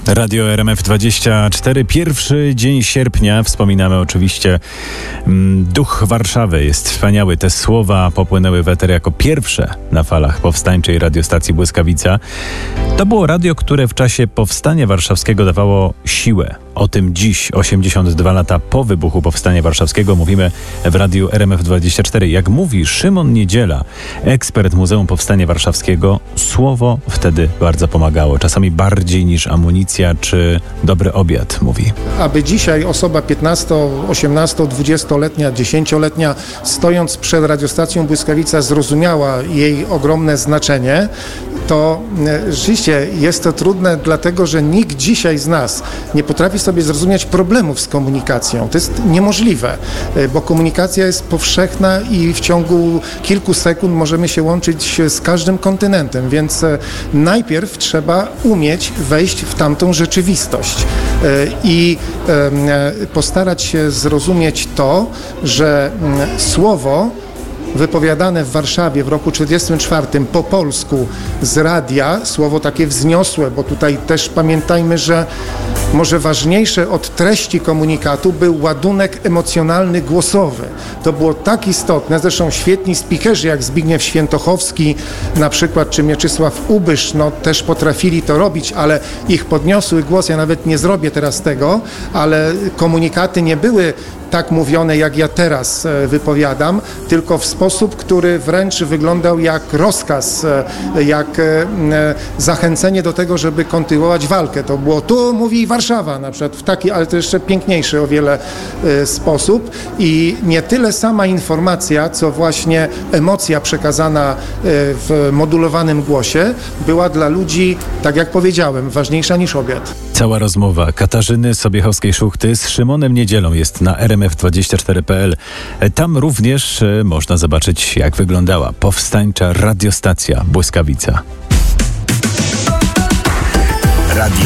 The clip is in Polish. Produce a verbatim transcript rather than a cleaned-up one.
Radio R M F dwadzieścia cztery, pierwszy dzień sierpnia. Wspominamy oczywiście mm, duch Warszawy. Jest wspaniały. Te słowa popłynęły w eter jako pierwsze na falach powstańczej radiostacji Błyskawica. To było radio, które w czasie powstania warszawskiego dawało siłę. O tym dziś, osiemdziesiąt dwa lata po wybuchu Powstania Warszawskiego, mówimy w Radiu R M F dwadzieścia cztery. Jak mówi Szymon Niedziela, ekspert Muzeum Powstania Warszawskiego, słowo wtedy bardzo pomagało. Czasami bardziej niż amunicja czy dobry obiad, mówi. Aby dzisiaj osoba piętnasto, osiemnasto, dwudziestoletnia, dziesięcioletnia, stojąc przed radiostacją Błyskawica, zrozumiała jej ogromne znaczenie, to rzeczywiście jest to trudne, dlatego że nikt dzisiaj z nas nie potrafi sobie zrozumieć problemów z komunikacją. To jest niemożliwe, bo komunikacja jest powszechna i w ciągu kilku sekund możemy się łączyć z każdym kontynentem, więc najpierw trzeba umieć wejść w tamtą rzeczywistość i postarać się zrozumieć to, że słowo wypowiadane w Warszawie w roku czterdziestym czwartym po polsku z radia, słowo takie wzniosłe, bo tutaj też pamiętajmy, że może ważniejsze od treści komunikatu był ładunek emocjonalny głosowy. To było tak istotne, zresztą świetni speakerzy jak Zbigniew Świętochowski na przykład, czy Mieczysław Ubysz, no też potrafili to robić, ale ich podniosły głos, ja nawet nie zrobię teraz tego, ale komunikaty nie były tak mówione, jak ja teraz wypowiadam, tylko w sposób, który wręcz wyglądał jak rozkaz, jak zachęcenie do tego, żeby kontynuować walkę. To było tu mówi Warszawa na przykład w taki, ale to jeszcze piękniejszy o wiele sposób i nie tyle sama informacja, co właśnie emocja przekazana w modulowanym głosie była dla ludzi, tak jak powiedziałem, ważniejsza niż obiad. Cała rozmowa Katarzyny Sobiechowskiej-Szuchty z Szymonem Niedzielą jest na r m f dwadzieścia cztery kropka p l. Tam również można zobaczyć, jak wyglądała powstańcza radiostacja Błyskawica. Radio